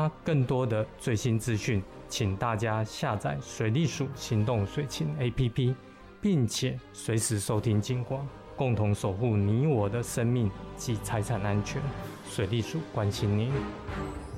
发更多的最新资讯，请大家下载水利署行动水情 APP， 并且随时收听警广，共同守护你我的生命及财产安全。水利署关心您。